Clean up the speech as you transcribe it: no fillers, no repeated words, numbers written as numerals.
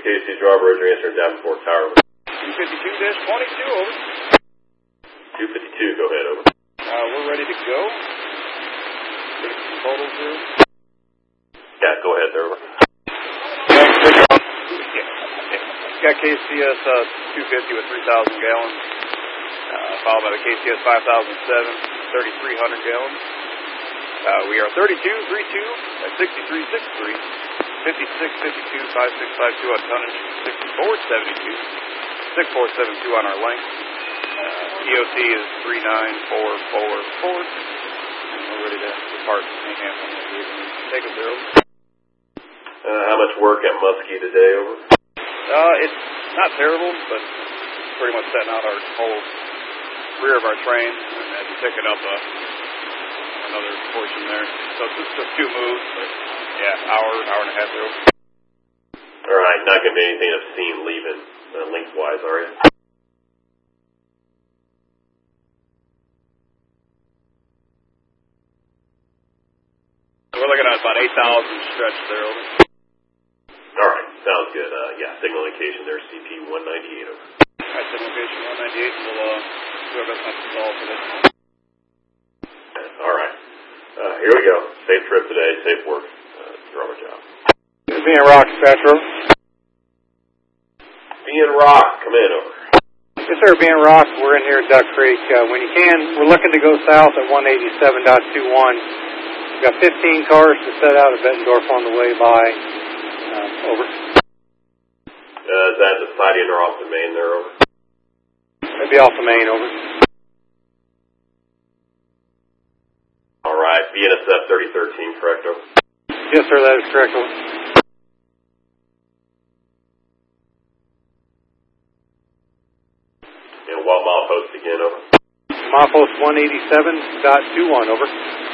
KC Drive Road, your answer in Davenport Tower. 252-22, over. 252, go ahead, over. We're ready to go. Getting some totals here. Yeah, go ahead there, over. Got KCS 250 with 3,000 gallons, followed by the KCS 5007, 3,300 gallons. We are 3232 at 6363, 5652, 5652 on tonnage, 6472, 6472 on our length. EOT is 39444, and we're ready to depart Mayhem. Take us there, over. How much work at Muskie today, over? It's not terrible, but pretty much setting out our whole rear of our train and then picking up another portion there. So it's just a few moves, but yeah, hour and a half there. All right, not going to be anything obscene leaving lengthwise, are you? We're looking at about 8,000 stretch there, over. All right, sounds good. Yeah, signal indication there, CP 198, over. All right, signal indication 198, we'll do our best not to solve for this. All right. Here we go. Safe trip today, safe work. Drummer job. Being Rock, Petro. Being Rock, come in, over. Yes, sir, Being Rock, we're in here at Duck Creek. When you can, we're looking to go south at 187.21. We've got 15 cars to set out at Bettendorf on the way by. Over. Is that the siding or off the main there, over? Maybe off the main, over. All right, BNSF 3013, correct, over? Yes, sir, that is correct, over. And what milepost again, over? Milepost 187.21, over.